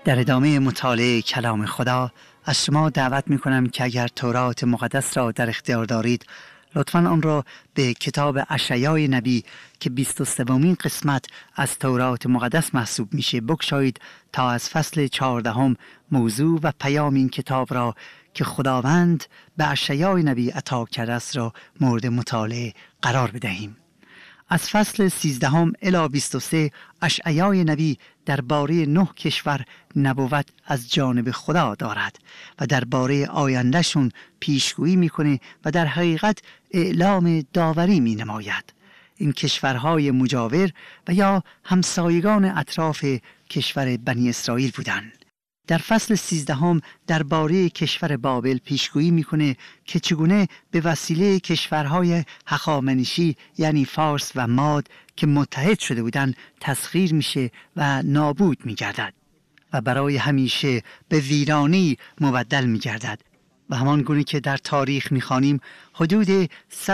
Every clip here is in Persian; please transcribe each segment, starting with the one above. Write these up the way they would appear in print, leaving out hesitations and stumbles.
در ادامه مطالعه کلام خدا از شما دعوت می کنم که اگر تورات مقدس را در اختیار دارید لطفاً آن را به کتاب اشعیای نبی که 23مین قسمت از تورات مقدس محسوب میشه بگشایید تا از فصل 14 موضوع و پیام این کتاب را که خداوند به اشعیای نبی عطا کرده است را مورد مطالعه قرار بدهیم. از فصل 13 الی 23 اشعیای نبی درباره 9 کشور نبوت از جانب خدا دارد و درباره آیندهشون پیشگویی میکنه و در حقیقت اعلام داوری مینماید. این کشورهای مجاور و یا همسایگان اطراف کشور بنی اسرائیل بودند. در فصل 13 درباره کشور بابل پیشگویی میکنه که چگونه به وسیله کشورهای هخامنشی یعنی فارس و ماد که متحد شده بودند تسخیر میشه و نابود میگردد و برای همیشه به ویرانی مبدل میگردد. و همان گونه که در تاریخ میخوانیم حدود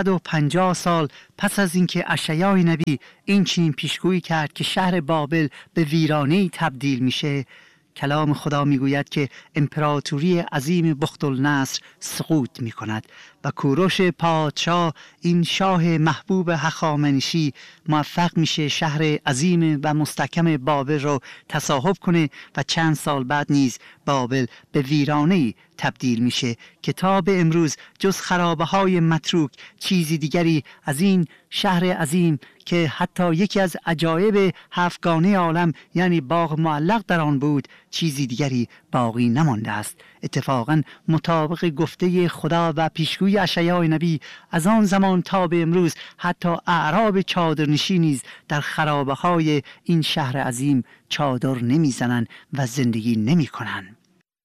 150 سال پس از اینکه اشعیای نبی این چنین پیشگویی کرد که شهر بابل به ویرانی تبدیل میشه، کلام خدا میگوید که امپراتوری عظیم بختالنصر سقوط میکند و کوروش پادشاه این شاه محبوب هخامنشی موفق میشه شهر عظیم و مستحکم بابل رو تصاحب کنه و چند سال بعد نیز بابل به ویرانه تبدیل میشه که تا به امروز جز خرابه های متروک چیزی دیگری از این شهر عظیم که حتی یکی از عجایب هفتگانه عالم یعنی باغ معلق در آن بود چیزی دیگری باقی نمانده است. اتفاقا مطابق گفته خدا و پیشگویی اشعیای نبی از آن زمان تا به امروز حتی اعراب چادرنشین نیز در خرابه های این شهر عظیم چادر نمیزنند و زندگی نمی کنند.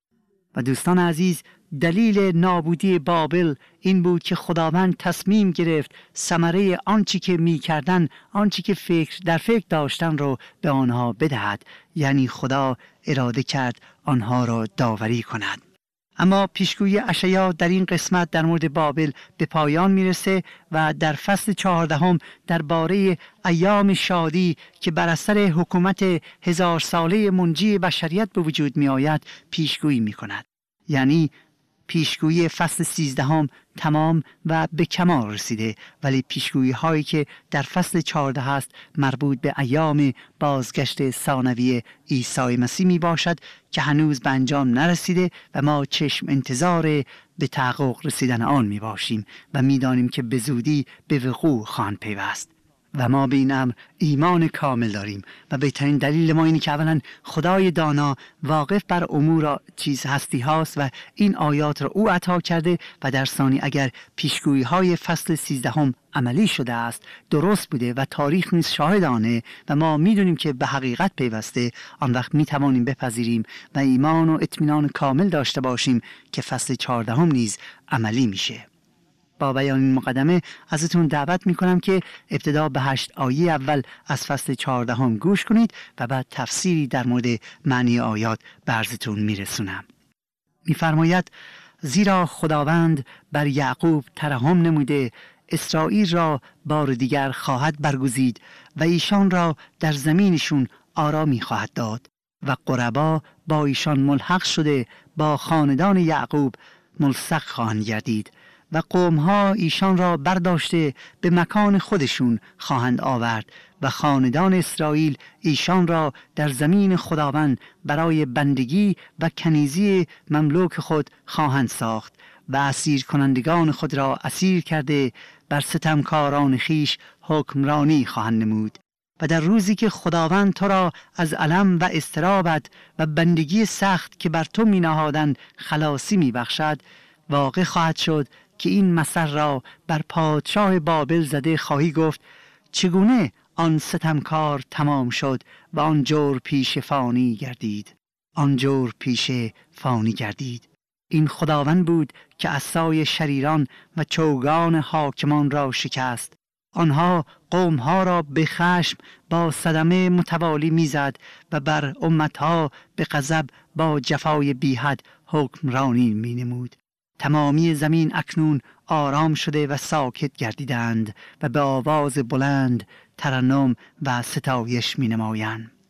و دوستان عزیز، دلیل نابودی بابل این بود که خداوند تصمیم گرفت ثمره آنچه که می‌کردند، آنچه که در فکر داشتن رو به آنها بدهد، یعنی خدا اراده کرد آنها را داوری کند. اما پیشگویی اشعیا در این قسمت در مورد بابل به پایان میرسه و در فصل 14 درباره ایام شادی که بر اثر حکومت 1000 ساله منجی بشریت به وجود می آید پیشگویی می کند. یعنی پیشگویی فصل 13 تمام و به کمال رسیده، ولی پیشگویی هایی که در فصل 14 هست مربوط به ایام بازگشت ثانوی عیسی مسیح می باشد که هنوز به انجام نرسیده و ما چشم انتظار به تحقق رسیدن آن می باشیم و می دانیم که به زودی به وقوع خواهند پیوست. و ما به این امر ایمان کامل داریم و بهترین دلیل ما اینه که اولا خدای دانا واقف بر امور چیز هستی هاست و این آیات را او عطا کرده و در ثانی اگر پیشگویی های فصل 13 عملی شده است، درست بوده و تاریخ نیز شاهد آنه و ما میدونیم که به حقیقت پیوسته، آن وقت میتوانیم بپذیریم و ایمان و اطمینان کامل داشته باشیم که فصل 14 نیز عملی میشه. با بیان این مقدمه ازتون دعوت میکنم که ابتدا به 8 آیه اول از فصل 14 گوش کنید و بعد تفسیری در مورد معنی آیات به عرضتون میرسونم. میفرماید: زیرا خداوند بر یعقوب ترحم نموده، اسرائیل را بار دیگر خواهد برگزید و ایشان را در زمینشون آرامی خواهد داد و غربا با ایشان ملحق شده با خاندان یعقوب ملصق خواهند گردید و قومها ایشان را برداشته به مکان خودشون خواهند آورد و خاندان اسرائیل ایشان را در زمین خداوند برای بندگی و کنیزی مملوک خود خواهند ساخت و اسیر کنندگان خود را اسیر کرده بر ستمکاران خیش حکمرانی خواهند نمود. و در روزی که خداوند تو را از الم و اضطرابت و بندگی سخت که بر تو می نهادند خلاصی می بخشد، واقع خواهد شد که این مثل را بر پادشاه بابل زده خواهی گفت: چگونه آن ستمکار تمام شد و آن جور پیش فانی گردید. آن جور پیش فانی گردید. این خداوند بود که عصای شریران و چوگان حاکمان را شکست. آنها قومها را به خشم با صدمه متوالی میزد و بر امتها به غضب با جفای بیحد حکمرانی می نمود. تمامی زمین اکنون آرام شده و ساکت گردیدند و به آواز بلند ترنم و ستایش می نمایند.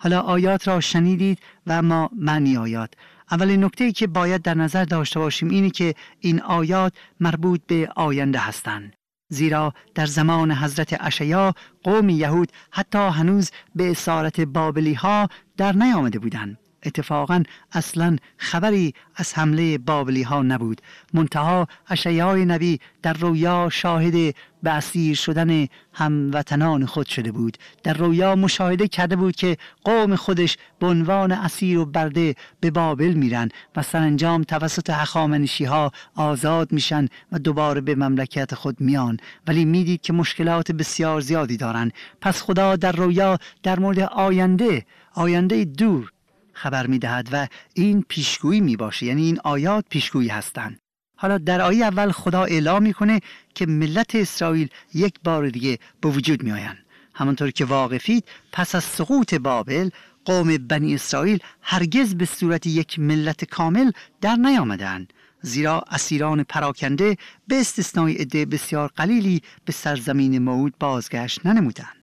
حالا آیات را شنیدید و اما معنی آیات. اولین نکته‌ای که باید در نظر داشته باشیم اینه که این آیات مربوط به آینده هستند. زیرا در زمان حضرت اشعیا قوم یهود حتی هنوز به اسارت بابلی ها در نیامده بودند. اتفاقا اصلا خبری از حمله بابلی ها نبود. منتها اشعیای نبی در رویا شاهد به اسیر شدن هموطنان خود شده بود. در رویا مشاهده کرده بود که قوم خودش به عنوان اسیر و برده به بابل میرن و سرانجام توسط هخامنشی ها آزاد میشن و دوباره به مملکت خود میان، ولی میدید که مشکلات بسیار زیادی دارن. پس خدا در رویا در مورد آینده دور خبر میدهد و این پیشگویی میباشه، یعنی این آیات پیشگویی هستند. حالا در آیه اول خدا اعلام میکنه که ملت اسرائیل یک بار دیگه به وجود میآیند. همانطور که واقفید پس از سقوط بابل قوم بنی اسرائیل هرگز به صورت یک ملت کامل در نیامدند، زیرا اسیران پراکنده به استثنای عده بسیار قلیلی به سرزمین موعود بازگشت ننمودند.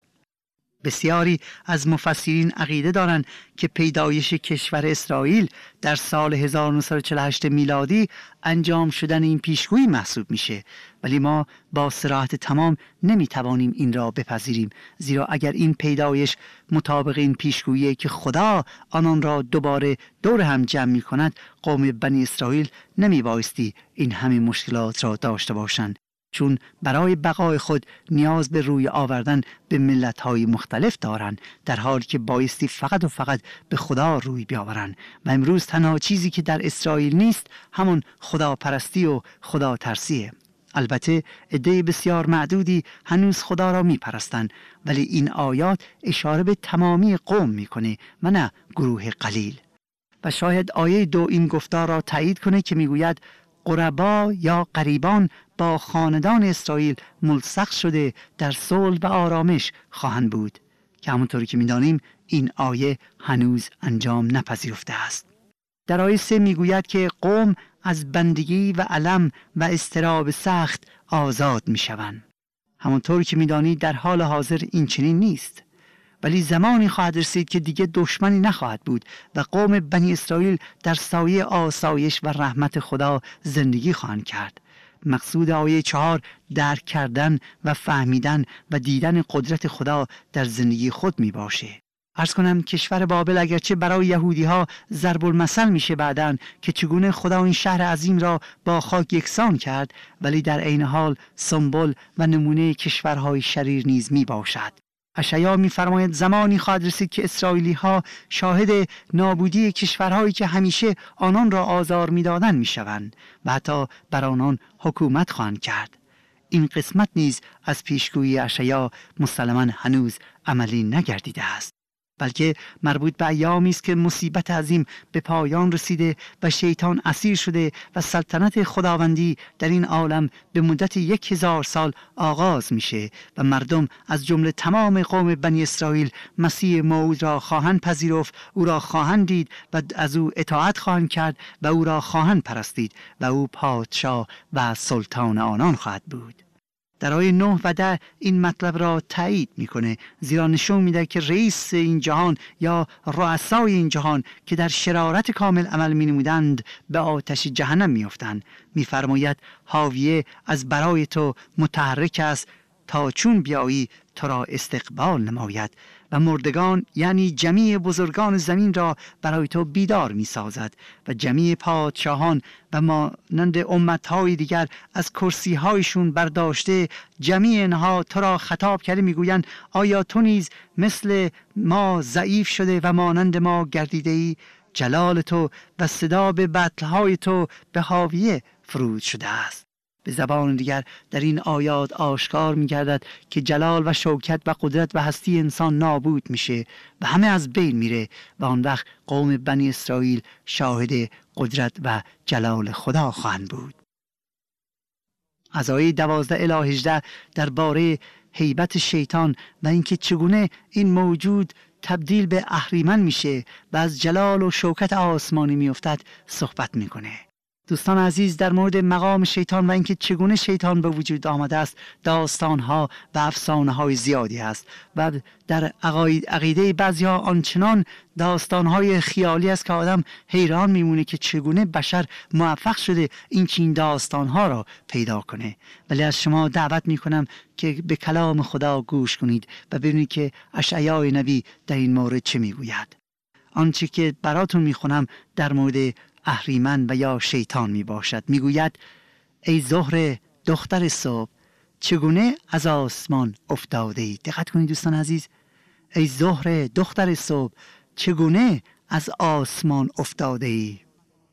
بسیاری از مفسرین عقیده دارند که پیدایش کشور اسرائیل در سال 1948 میلادی انجام شدن این پیشگویی محسوب میشه، ولی ما با صراحت تمام نمیتوانیم این را بپذیریم، زیرا اگر این پیدایش مطابق این پیشگویی که خدا آنان را دوباره دور هم جمع میکند، قوم بنی اسرائیل نمیبایستی این همه مشکلات را داشته باشند، چون برای بقای خود نیاز به روی آوردن به ملت‌های مختلف دارند، در حالی که بایستی فقط و فقط به خدا روی بیاورند. و امروز تنها چیزی که در اسرائیل نیست همون خداپرستی و خدا ترسیه. البته عده بسیار معدودی هنوز خدا را میپرستند، ولی این آیات اشاره به تمامی قوم میکنه و نه گروه قلیل. و شاید آیه 2 این گفتار را تایید کنه که میگوید غربا یا غریبان با خاندان اسرائیل ملصق شده در صلح و آرامش خواهند بود، که همونطوری که می‌دانیم این آیه هنوز انجام نپذیرفته است. در آیه 3 میگوید که قوم از بندگی و الم و اضطراب سخت آزاد میشوند. همونطوری که می‌دانید در حال حاضر این چنین نیست، ولی زمانی خواهد رسید که دیگه دشمنی نخواهد بود و قوم بنی اسرائیل در سایه آسایش و رحمت خدا زندگی خواهند کرد. مقصود آیه 4 درک کردن و فهمیدن و دیدن قدرت خدا در زندگی خود می باشه. عرض کنم کشور بابل اگرچه برای یهودی ها ضرب المثل میشه بعدن که چگونه خدا این شهر عظیم را با خاک یکسان کرد، ولی در عین حال سمبل و نمونه کشورهای شریر نیز می باشد. اشعیا می‌فرماید زمانی خواهد رسید که اسرائیلی ها شاهد نابودی کشورهایی که همیشه آنان را آزار می‌دادند می‌شوند و حتی بر آنان حکومت خواهند کرد. این قسمت نیز از پیشگویی اشعیا مسلماً هنوز عملی نگردیده است، بلکه مربوط به ایامی است که مصیبت عظیم به پایان رسیده و شیطان اسیر شده و سلطنت خداوندی در این عالم به مدت 1000 سال آغاز میشه و مردم از جمله تمام قوم بنی اسرائیل مسیح موعود را خواهند پذیرفت، او را خواهند دید و از او اطاعت خواهند کرد و او را خواهند پرستید و او پادشاه و سلطان آنان خواهد بود. در آیه 9 و 10 این مطلب را تایید میکنه، زیرا نشون میده که رئیس این جهان یا رؤسای این جهان که در شرارت کامل عمل مینمودند به آتش جهنم میافتند. میفرماید حاویه از برای تو متحرک است تا چون بیایی تو را استقبال نماید و مردگان یعنی جمیع بزرگان زمین را برای تو بیدار می سازد و جمیع پادشاهان و مانند امتهای دیگر از کرسیهایشون برداشته جمیع انها تو را خطاب کرده میگویند آیا تو نیز مثل ما ضعیف شده و مانند ما گردیده ای؟ جلال تو و صدا به بطلهای تو به حاویه فرود شده است. به زبان دیگر در این آیات آشکار می‌گردد که جلال و شوکت و قدرت و هستی انسان نابود میشه و همه از بین میره و آن وقت قوم بنی اسرائیل شاهد قدرت و جلال خدا خواهند بود. از آیه 12 الی 18 درباره هیبت شیطان و اینکه چگونه این موجود تبدیل به اهریمن میشه و از جلال و شوکت آسمانی میافتد صحبت میکنه. دوستان عزیز، در مورد مقام شیطان و اینکه چگونه شیطان به وجود آمده است داستان‌ها و افسانه‌های زیادی است و در عقیده بعضی‌ها آنچنان داستان‌های خیالی است که آدم حیران میمونه که چگونه بشر موفق شده این داستان‌ها را پیدا کنه. ولی از شما دعوت می‌کنم که به کلام خدا گوش کنید و ببینید که اشعیا نبی در این مورد چه میگوید. آنچه که براتون میخونم در مورد اهریمن و یا شیطان می باشد. می گوید ای زهره دختر صبح چگونه از آسمان افتاده ای. دقت کنید دوستان عزیز، ای زهره دختر صبح چگونه از آسمان افتاده ای.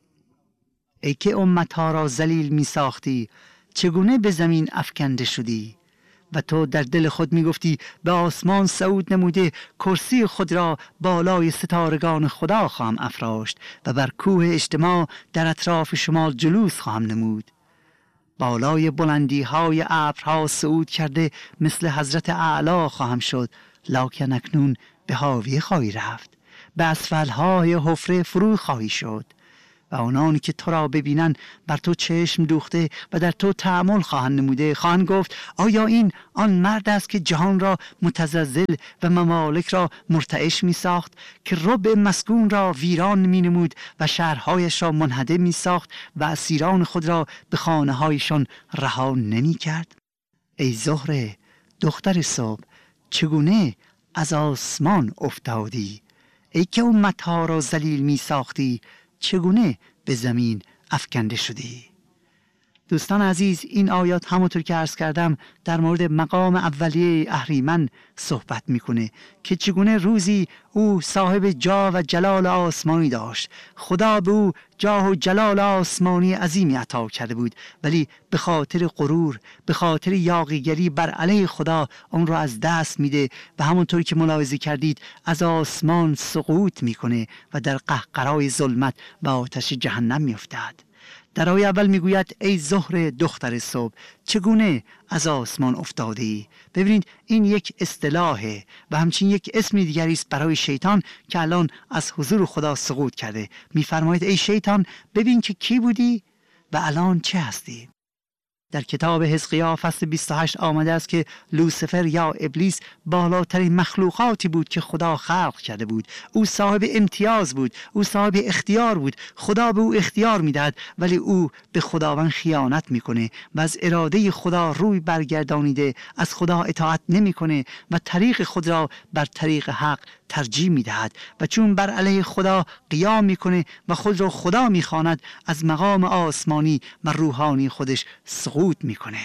ای که امتها را ذلیل می ساختی چگونه به زمین افکنده شدی. و تو در دل خود می گفتی به آسمان صعود نموده کرسی خود را بالای ستارگان خدا خواهم افراشت و بر کوه اجتماع در اطراف شمال جلوس خواهم نمود. بالای بلندی های ابرها صعود کرده مثل حضرت اعلی خواهم شد، لکن اکنون به هاویه خواهی رفت، به اسفلهای حفره فرو خواهی شد و آنانی که تو را ببینن بر تو چشم دوخته و در تو تأمل خواهند نموده خواهند گفت آیا این آن مرد است که جهان را متزلزل و ممالک را مرتعش می ساخت، که ربع مسکون را ویران می نمود و شهرهایش را منهدم می ساخت و اسیران خود را به خانه هایشان رها نمی کرد. ای زهره دختر صبح چگونه از آسمان افتادی. ای که امتها را ذلیل می ساختی چگونه به زمین افکنده شدی. دوستان عزیز، این آیات همونطور که عرض کردم در مورد مقام اولیه اهریمن صحبت میکنه که چگونه روزی او صاحب جاه و جلال آسمانی داشت. خدا به او جاه و جلال آسمانی عظیمی عطا کرده بود، ولی به خاطر غرور، به خاطر یاغیگری بر علیه خدا اون را از دست میده و همونطور که ملاحظه کردید از آسمان سقوط میکنه و در قهقرای ظلمت و آتش جهنم میافتد. در آیه اول میگوید ای زهره دختر صبح چگونه از آسمان افتاده ای. ببینید این یک اصطلاحه و همچنین یک اسم دیگری است برای شیطان که الان از حضور خدا سقوط کرده. میفرماید ای شیطان ببین که کی بودی و الان چه هستی. در کتاب حزقیال فصل 28 آمده است که لوسیفر یا ابلیس بالاترین مخلوقاتی بود که خدا خلق کرده بود. او صاحب امتیاز بود، او صاحب اختیار بود. خدا به او اختیار میدهد ولی او به خداوند خیانت میکنه و از اراده خدا روی برگردانیده از خدا اطاعت نمیکنه و طریق خود را بر طریق حق ترجیح میدهد و چون بر علیه خدا قیام میکنه و خود را خدا میخواند از مقام آسمانی و روحانی خودش سقوط میکنه.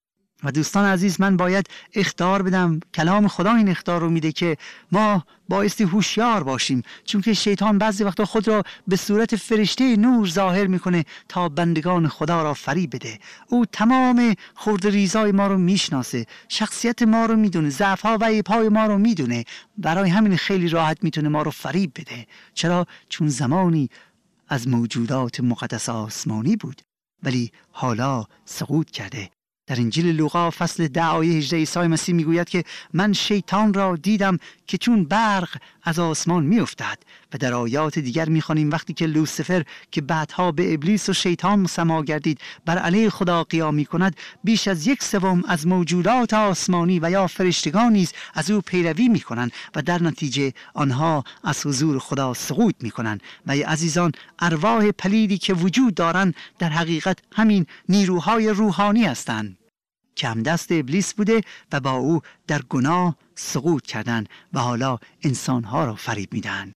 و دوستان عزیز، من باید اخطار بدم، کلام خدا این اخطار رو میده که ما بایستی هوشیار باشیم، چون که شیطان بعضی وقتا خود را به صورت فرشته نور ظاهر میکنه تا بندگان خدا را فریب بده. او تمام خردریزای ما رو میشناسه، شخصیت ما رو میدونه، ضعف‌ها و عیب‌های ما رو میدونه، برای همین خیلی راحت میتونه ما رو فریب بده. چرا؟ چون زمانی از موجودات مقدس آسمانی بود ولی حالا سقوط کرده. در انجیل لوقا فصل 10 آیه 18 عیسی مسیح میگوید که من شیطان را دیدم که چون برق از آسمان میافتد. و در آیات دیگر میخوانیم وقتی که لوسیفر که بعدها به ابلیس و شیطان مسما گردید بر علیه خدا قیام میکند، بیش از 1/3 از موجودات آسمانی و یا فرشتگان نیز از او پیروی میکنند و در نتیجه آنها از حضور خدا سقوط میکنند. و ای عزیزان، ارواح پلیدی که وجود دارند در حقیقت همین نیروهای روحانی هستند که هم دست ابلیس بوده و با او در گناه سقوط کردن و حالا انسانها را فریب میدن.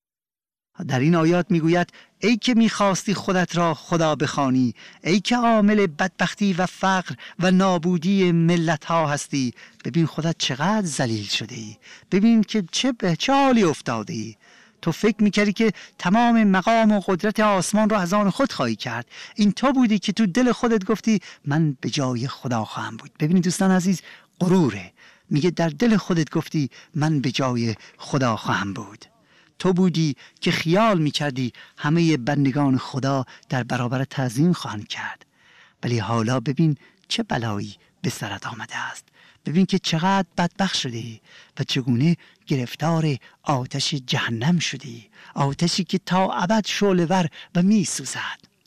در این آیات میگوید ای که میخواستی خودت را خدا بخوانی، ای که عامل بدبختی و فقر و نابودی ملت ها هستی، ببین خودت چقدر ذلیل شده ای، ببین که چه حالی افتاده ای. تو فکر میکردی که تمام مقام و قدرت آسمان رو از آن خود خواهی کرد. این تو بودی که تو دل خودت گفتی من به جای خدا خواهم بود. ببینید دوستان عزیز، غروره. میگه در دل خودت گفتی من به جای خدا خواهم بود. تو بودی که خیال میکردی همه بندگان خدا در برابر تعظیم خواهند کرد، ولی حالا ببین چه بلایی به سرت آمده است. ببین که چقدر بدبخت شدی و چگونه گرفتار آتش جهنم شدی، آتشی که تا ابد شعله‌ور و می سوزد.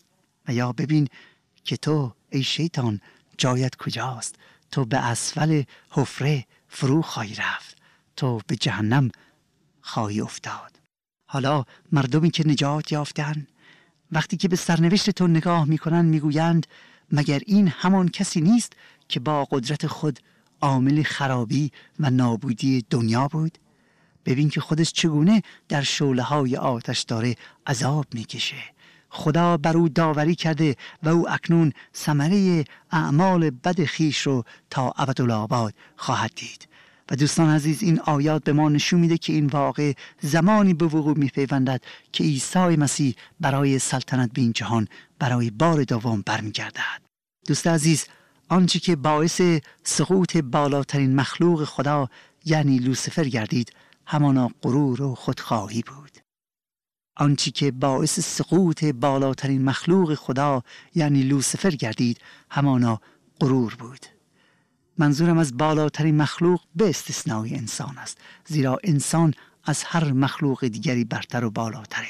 و یا ببین که تو ای شیطان جایت کجاست، تو به اسفل حفره فرو خواهی رفت، تو به جهنم خواهی افتاد. حالا مردمی که نجات یافتند وقتی که به سرنوشت تو نگاه میکنند میگویند مگر این همان کسی نیست که با قدرت خود عامل خرابی و نابودی دنیا بود؟ ببین که خودش چگونه در شعله‌های آتش داره عذاب میکشه. خدا بر او داوری کرده و او اکنون ثمره اعمال بد خیش رو تا ابدالآباد خواهد دید. و دوستان عزیز، این آیات به ما نشون میده که این واقع زمانی به وقوع میپیوندد که عیسی مسیح برای سلطنت به این جهان برای بار دوم برمیگردد. دوست عزیز، آنچه که باعث سقوط بالاترین مخلوق خدا یعنی لوسیفر گردید همانا غرور و خودخواهی بود. آنچه که باعث سقوط بالاترین مخلوق خدا یعنی لوسیفر گردید همانا غرور بود. منظورم از بالاترین مخلوق به استثنای انسان است، زیرا انسان از هر مخلوق دیگری برتر و بالاتره.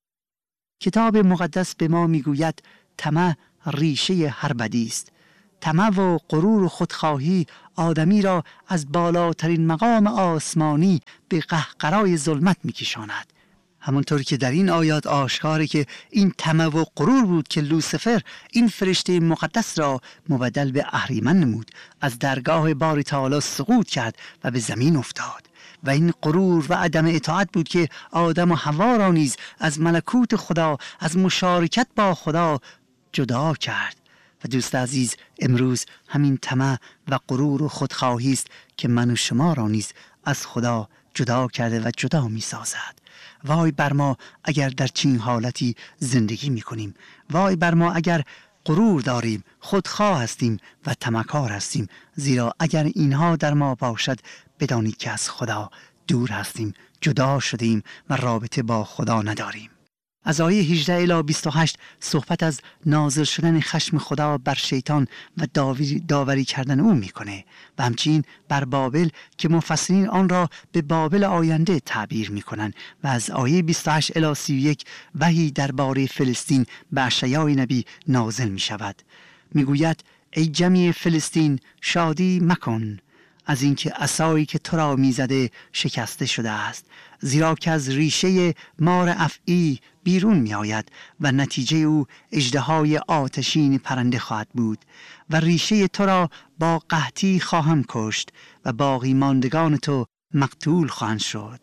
کتاب مقدس به ما میگوید طمع ریشه هر بدی است. طمع و غرور و خودخواهی آدمی را از بالاترین مقام آسمانی به قهقرای ظلمت میکشاند. همونطور که در این آیات آشکاره که این طمع و غرور بود که لوسیفر این فرشته مقدس را مبدل به اهریمن نمود، از درگاه باری تعالی سقوط کرد و به زمین افتاد. و این غرور و عدم اطاعت بود که آدم و حوا را نیز از ملکوت خدا، از مشارکت با خدا جدا کرد. و دوست عزیز، امروز همین طمع و غرور و خودخواهی است که من و شما را نیز از خدا جدا کرده و جدا می سازد. وای بر ما اگر در چنین حالتی زندگی می کنیم. وای بر ما اگر غرور داریم، خودخواه هستیم و طمعکار هستیم، زیرا اگر اینها در ما باشد بدانید که از خدا دور هستیم، جدا شدیم و رابطه با خدا نداریم. از آیه 18 الی 28 صحبت از نازل شدن خشم خدا بر شیطان و داوری کردن او میکنه و همچنین بر بابل که مفسرین آن را به بابل آینده تعبیر میکنن. و از آیه 28 الی 31 وحی درباره فلسطین به اشعیا نبی نازل میشود. میگوید ای جمعی فلسطین شادی مکن از اینکه عصایی که تو را میزده شکسته شده است، زیرا که از ریشه مار افعی بیرون می آید و نتیجه او اژدهای آتشین پرنده خواهد بود و ریشه تو را با قحطی خواهم کشت و باقی ماندگان تو مقتول خواهند شد.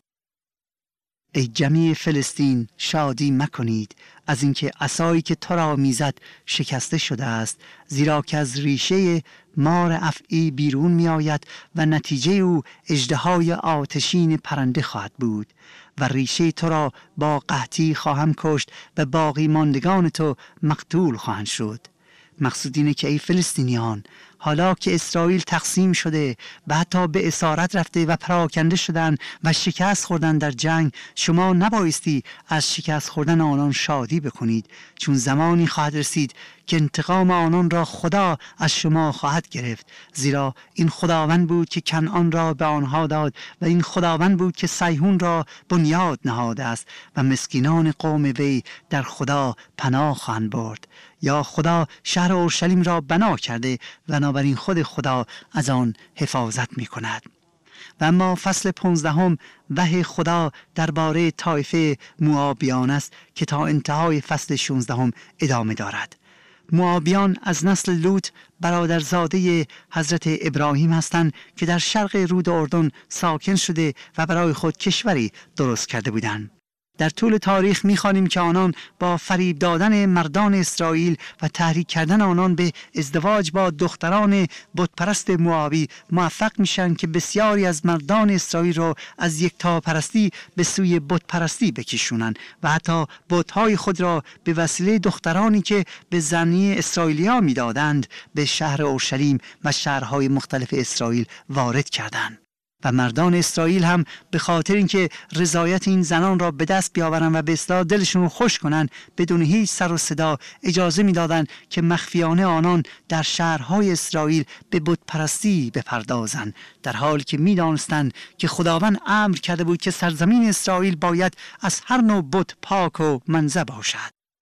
ای جمعی فلسطین شادی مکنید از اینکه عصایی که تو را میزد شکسته شده است، زیرا که از ریشه مار افعی بیرون می آید و نتیجه او اژدهای آتشین پرنده خواهد بود و ریشه تو را با قحطی خواهم کشت و باقی ماندگان تو مقتول خواهند شد. مقصود اینه که ای فلسطینیان، حالا که اسرائیل تقسیم شده و حتی به اسارت رفته و پراکنده شدن و شکست خوردن در جنگ، شما نبایستی از شکست خوردن آنان شادی بکنید، چون زمانی خواهد رسید که انتقام آنان را خدا از شما خواهد گرفت، زیرا این خداوند بود که کنعان را به آنها داد و این خداوند بود که صیهون را بنیاد نهاده است و مسکینان قوم وی در خدا پناه خواهند برد. یا خدا شهر اورشلیم را بنا کرده و بنابراین خود خدا از آن حفاظت می کند. و اما فصل 15 وحی خدا درباره طایفه موآبیان است که تا انتهای فصل 16 ادامه دارد. موآبیان از نسل لوط برادرزاده حضرت ابراهیم هستند که در شرق رود اردن ساکن شده و برای خود کشوری درست کرده بودند. در طول تاریخ می‌خوانیم که آنان با فریب دادن مردان اسرائیل و تحریک کردن آنان به ازدواج با دختران بتپرست موآبی موفق میشن که بسیاری از مردان اسرائیل را از یکتاپرستی به سوی بتپرستی بکشونن و حتی بت‌های خود را به وسیله دخترانی که به زنی اسرائیلیا میدادند به شهر اورشلیم و شهرهای مختلف اسرائیل وارد کردند. و مردان اسرائیل هم به خاطر اینکه رضایت این زنان را به دست بیاورن و به اصطلاح دلشون رو خوش کنن، بدون هیچ سر و صدا اجازه میدادند که مخفیانه آنان در شهرهای اسرائیل به بت پرستی بپردازند، در حالی که میدانستند که خداوند امر کرده بود که سرزمین اسرائیل باید از هر نوع بت پاک و منزه باشد.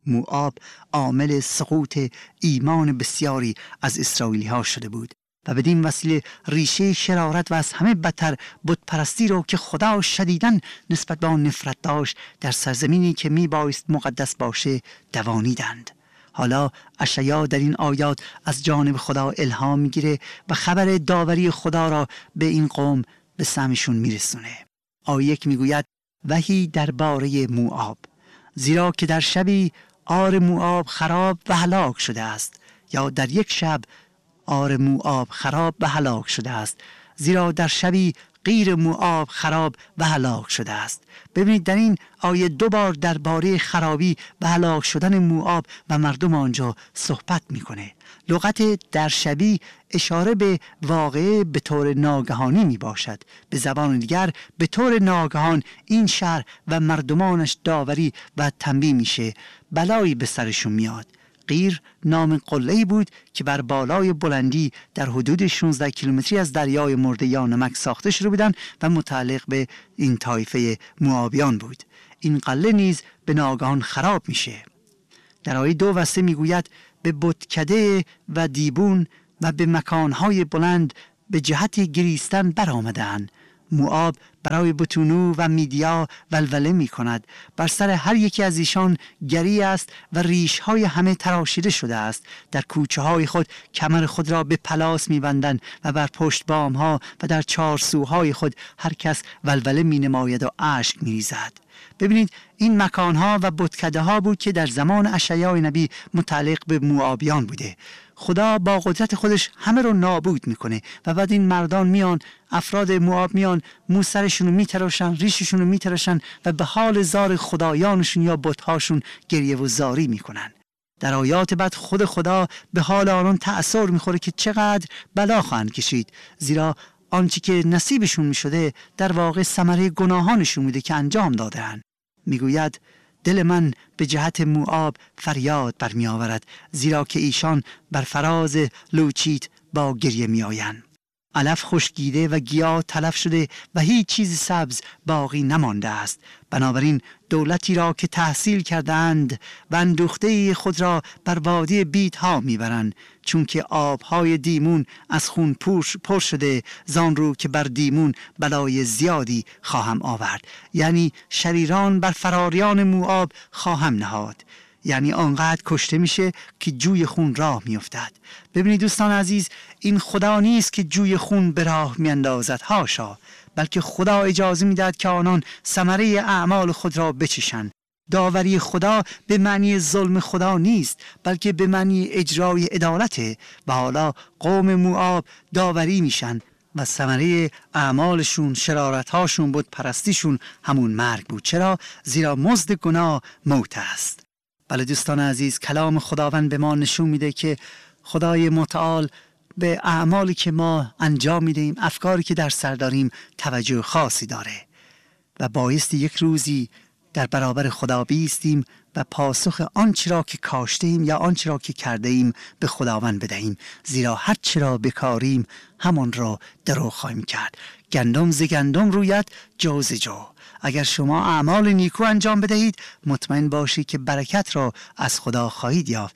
موآب عامل سقوط ایمان بسیاری از اسرائیلی ها شده بود و بدین وسیله ریشه شرارت و از همه بدتر بتپرستی رو که خدا شدیداً نسبت به آن نفرت داشت در سرزمینی که می بایست مقدس باشه دوانیدند. حالا اشعیا در این آیات از جانب خدا الهام میگیره و خبر داوری خدا را به این قوم به سمعشون میرسونه. آیه 1 میگوید وحی درباره موآب، زیرا که در شبی عار موآب خراب و هلاک شده است، یا در یک شب عار موآب خراب و هلاک شده است، زیرا در شبی غیر موآب خراب و هلاک شده است. ببینید در این آیه 2 بار درباره خرابی و هلاک شدن موآب و مردم آنجا صحبت میکنه. لغت در شبی اشاره به واقعه به طور ناگهانی می باشد. به زبان دیگر به طور ناگهان این شهر و مردمانش داوری و تنبیه میشه، بلایی به سرشون میاد. قیر نام قله‌ای بود که بر بالای بلندی در حدود 16 کیلومتری از دریای مرده یا نمک ساخته شده بودند و متعلق به این طایفه موآبیان بود. این قلعه نیز به ناگهان خراب میشه. در آیه 2 و 3 میگوید به بتکده و دیبون و به مکانهای بلند به جهت گریستن برآمدند. موآب برای بتونو و میدیا ولوله می کند. بر سر هر یکی از ایشان گری است و ریش‌های همه تراشیده شده است. در کوچه های خود کمر خود را به پلاس می بندند و بر پشت بام ها و در چارسوهای خود هر کس ولوله می نماید و اشک می ریزد. ببینید این مکانها و بتکده ها بود که در زمان اشعیا نبی متعلق به موآبیان بوده. خدا با قدرت خودش همه رو نابود میکنه و بعد این مردان میان، افراد موآب میان، موسرشون رو میتراشن، ریششون رو میتراشن و به حال زار خدایانشون یا بتهاشون گریه و زاری میکنن. در آیات بعد خود خدا به حال آنان تأثیر میخوره که چقدر بلا خواهند کشید، زیرا آنچه که نصیبشون میشده در واقع ثمره گناهانشون بوده که انجام دادن. میگوید دل من به جهت موآب فریاد برمی آورد، زیرا که ایشان بر فراز لوچیت با گریه می آیند. علف خشکیده و گیاه تلف شده و هیچ چیز سبز باقی نمانده است. بنابراین دولتی را که تحصیل کردند و اندوخته خود را بر وادی بیت ها میبرند، چون که آبهای دیمون از خون پر شده، زان رو که بر دیمون بلای زیادی خواهم آورد. یعنی شریران بر فراریان موآب خواهم نهاد. یعنی آنقدر کشته میشه که جوی خون راه میافتد. ببینید دوستان عزیز، این خدا نیست که جوی خون به راه میاندازد، هاشا، بلکه خدا اجازه میدهد که آنان ثمره اعمال خود را بچشند. داوری خدا به معنی ظلم خدا نیست، بلکه به معنی اجرای عدالته و حالا قوم موآب داوری میشن و ثمره اعمالشون، شرارتهاشون، بت پرستیشون همون مرگ بود. چرا؟ زیرا مزد گناه موت است. بله دوستان عزیز، کلام خداوند به ما نشون میده که خدای متعال به اعمالی که ما انجام میدیم، افکاری که در سر داریم توجه خاصی داره و بایستی یک روزی در برابر خدا بیستیم و پاسخ آنچه را که کاشتیم یا آنچه را که کرده ایم به خداوند بدهیم، زیرا هر چه را بکاریم همان را درو خواهیم کرد. گندم ز گندم روید، جو ز جو. اگر شما اعمال نیکو انجام بدهید مطمئن باشید که برکت را از خدا خواهید یافت،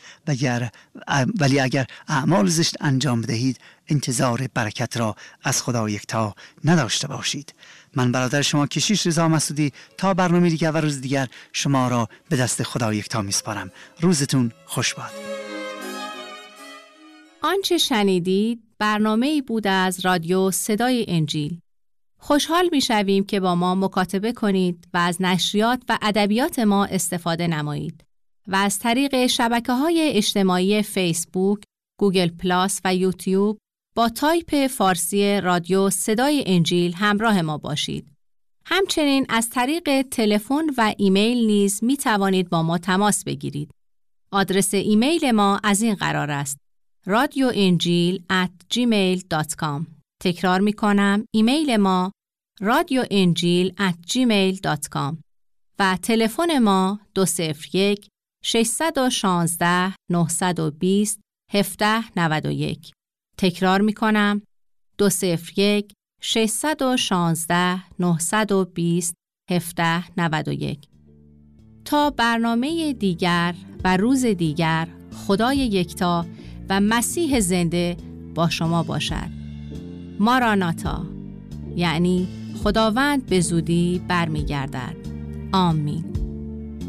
ولی اگر اعمال زشت انجام بدهید انتظار برکت را از خدا یکتا نداشته باشید. من برادر شما کشیش رضا مسعودی تا برنامه دیگر و روز دیگر شما را به دست خدا یکتا میسپارم. روزتون خوش باد. آنچه شنیدید برنامه‌ای بود از رادیو صدای انجیل. خوشحال می‌شویم که با ما مکاتبه کنید و از نشریات و ادبیات ما استفاده نمایید و از طریق شبکه‌های اجتماعی فیسبوک، گوگل پلاس و یوتیوب با تایپ فارسی رادیو صدای انجیل همراه ما باشید. همچنین از طریق تلفن و ایمیل نیز می توانید با ما تماس بگیرید. آدرس ایمیل ما از این قرار است: radioenjil@gmail.com. تکرار می کنم، ایمیل ما radioenjil@gmail.com و تلفن ما 201 616 920 1791. تکرار می کنم، 201 616 920 1791. تا برنامه دیگر و روز دیگر، خدای یکتا و مسیح زنده با شما باشد. ماراناتا، یعنی خداوند به زودی برمیگردد. آمین.